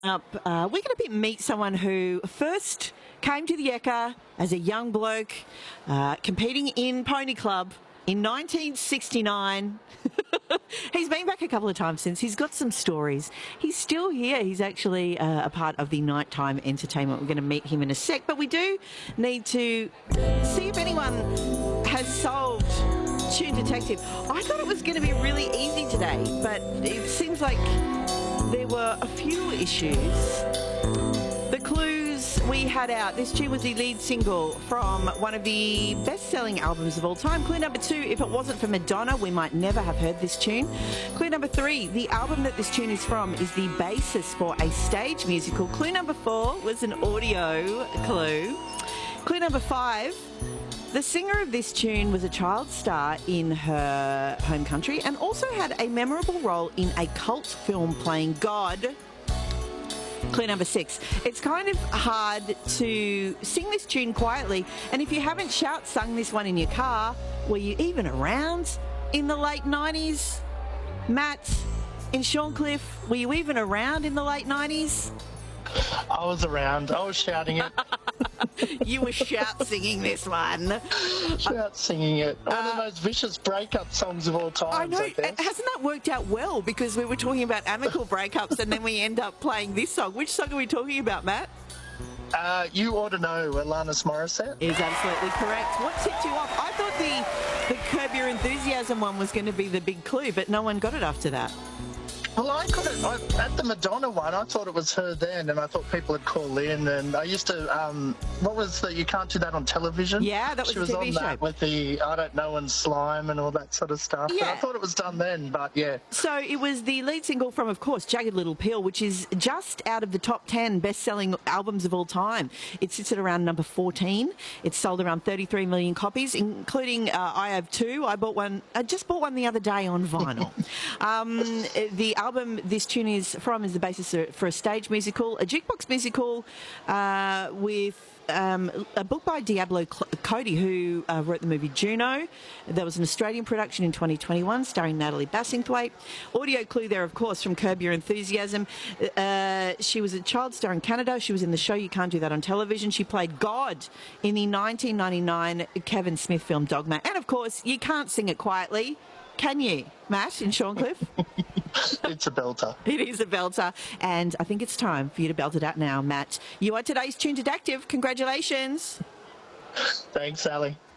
Up, we're going to meet someone who first came to the Ekka as a young bloke, competing in Pony Club in 1969. He's been back a couple of times since. He's got some stories. He's still here. He's actually a part of the nighttime entertainment. We're going to meet him in a sec, but we do need to see if anyone has solved Tune Detective. I thought it was going to be really easy today, but it seems like there were a few issues. The clues we had out. This tune was the lead single from one of the best-selling albums of all time. Clue number 2, if it wasn't for Madonna, we might never have heard this tune. Clue number 3, the album that this tune is from is the basis for a stage musical. Clue number 4 was an audio clue. Clue number 5, the singer of this tune was a child star in her home country and also had a memorable role in a cult film playing God. Clue number 6. It's kind of hard to sing this tune quietly, and if you haven't sung this one in your car, were you even around in the late 90s? Matt, in Shorncliffe, were you even around in the late 90s? I was around. I was shouting it. You were singing this one. Singing it. One of the most vicious breakup songs of all time. I know. Hasn't that worked out well? Because we were talking about amicable breakups and then we end up playing this song. Which song are we talking about, Matt? You Ought to Know, Alanis Morissette. Is absolutely correct. What tipped you off? I thought the Curb Your Enthusiasm one was going to be the big clue, but no one got it after that. Well, I at the Madonna one, I thought it was her then, and I thought people would call in, and I used to, what was the You Can't Do That on Television? Yeah, that was She was a TV on show. That with the I Don't Know and Slime and all that sort of stuff. Yeah. But I thought it was done then, but yeah. So it was the lead single from, of course, Jagged Little Pill, which is just out of the top 10 best-selling albums of all time. It sits at around number 14. It's sold around 33 million copies, including I have two. I just bought one the other day on vinyl. The album this tune is from is the basis for a stage musical, a jukebox musical with a book by Diablo Cody, who wrote the movie Juno. There was an Australian production in 2021 starring Natalie Bassingthwaighte. Audio clue there, of course, from Curb Your Enthusiasm. She was a child star in Canada. She was in the show You Can't Do That on Television. She played God in the 1999 Kevin Smith film Dogma. And, of course, you can't sing it quietly, can you, Matt, in Shorncliffe? It's a belter. It is a belter, and I think it's time for you to belt it out now, Matt. You are today's Tune Detective. Congratulations. Thanks, Sally.